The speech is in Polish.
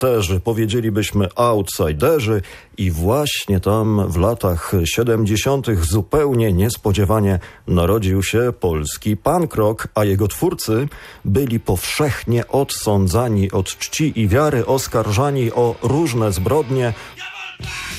raperzy, powiedzielibyśmy outsiderzy i właśnie tam w latach 70. zupełnie niespodziewanie narodził się polski punk rock, a jego twórcy byli powszechnie odsądzani od czci i wiary, oskarżani o różne zbrodnie.